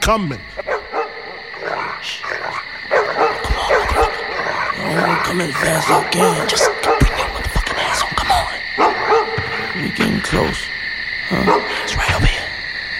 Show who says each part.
Speaker 1: coming.
Speaker 2: Come as fast as I can. Just bring your motherfucking ass on. Come on. We getting close. Huh?